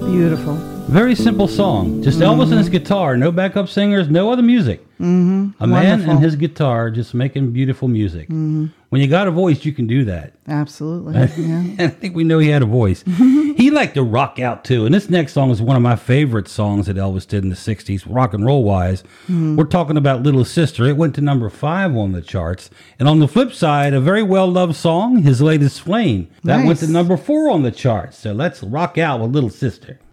Beautiful. Very simple song. Just Elvis and his guitar. No backup singers, no other music. Mm-hmm. A man and his guitar just making beautiful music. Mm-hmm. When you got a voice, you can do that. Absolutely. Yeah. And I think we know he had a voice. He liked to rock out too. And this next song is one of my favorite songs that Elvis did in the 60s, rock and roll wise. We're talking about Little Sister. It went to number 5 on the charts. And on the flip side, a very well-loved song, his latest Flame. That went to number 4 on the charts. So let's rock out with Little Sister.